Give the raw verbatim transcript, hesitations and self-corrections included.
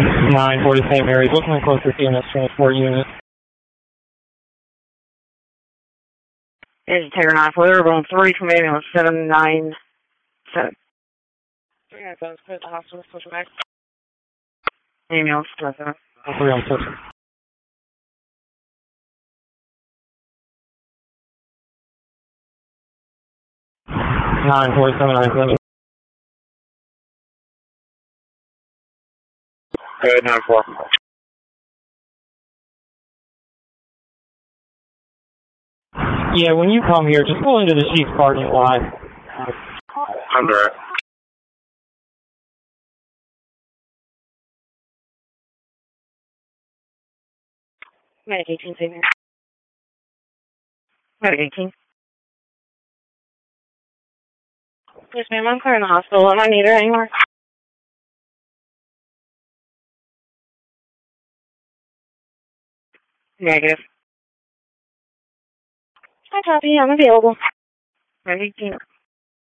nine forty Saint Mary's, what's my closest E M S transport unit? It's Tiger nine four, they're going three from ambulance seven nine seven. three nine seven, put the hospital, social back. Ambulance seven seven. three on social. nine four seven nine seven. Good, nine four. Yeah, when you come here, just pull into the Chiefs parking lot. I'm direct. Medic eighteen, Saint Mary. Medic eighteen. Yes, ma'am, I'm clearing the hospital. Am I need her anymore? Negative. Hi, copy. I'm available. Medic eighteen.